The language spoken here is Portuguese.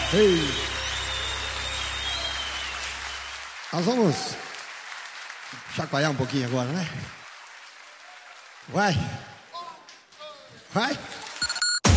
Ei. Nós vamos chacoalhar um pouquinho agora, né? Vai. Vai.